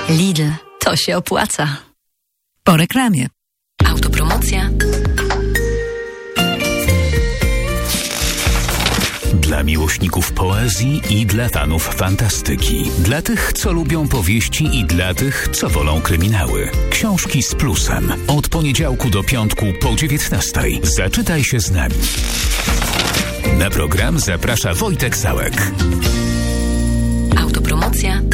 Lidl, to się opłaca. Po reklamie. Autopromocja. Dla miłośników poezji i dla fanów fantastyki. Dla tych, co lubią powieści i dla tych, co wolą kryminały. Książki z plusem. Od poniedziałku do piątku po 19:00. Zaczytaj się z nami. Na program zaprasza Wojtek Sałek. Autopromocja.